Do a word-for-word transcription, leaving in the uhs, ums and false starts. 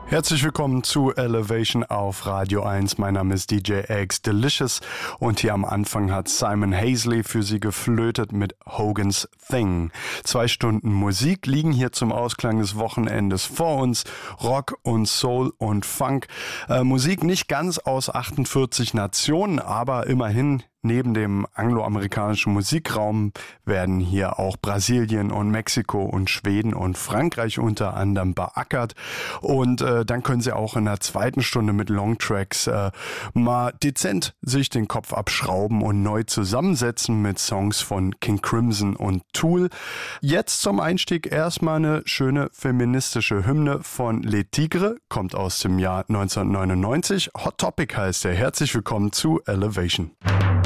Herzlich willkommen zu Elevation auf Radio eins. Mein Name ist D J X Delicious und hier am Anfang hat Simon Hazley für Sie geflötet mit Hogan's Thing. Zwei Stunden Musik liegen hier zum Ausklang des Wochenendes vor uns. Rock und Soul und Funk. Äh, Musik nicht ganz aus achtundvierzig Nationen, aber immerhin neben dem angloamerikanischen Musikraum werden hier auch Brasilien und Mexiko und Schweden und Frankreich unter anderem beackert. Und äh, dann können Sie auch in der zweiten Stunde mit Longtracks äh, mal dezent sich den Kopf abschrauben und neu zusammensetzen mit Songs von King Crimson und Tool. Jetzt zum Einstieg erstmal eine schöne feministische Hymne von Les Tigres, kommt aus dem Jahr neunzehnhundertneunundneunzig. Hot Topic heißt er. Herzlich willkommen zu Elevation.